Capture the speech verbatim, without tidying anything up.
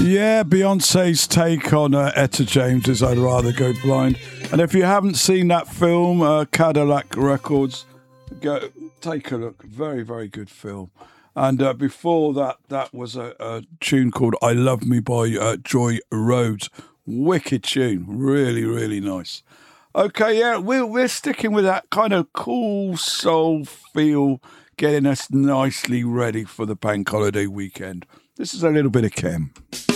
Yeah, Beyonce's take on uh, Etta James's I'd Rather Go Blind. And if you haven't seen that film, uh, Cadillac Records, go take a look. Very, very good film. And uh, before that, that was a, a tune called I Love Me by uh, Joy Rhodes. Wicked tune. Really, really nice. Okay, yeah, we're, we're sticking with that kind of cool soul feel, getting us nicely ready for the bank holiday weekend. This is a little bit of Kem.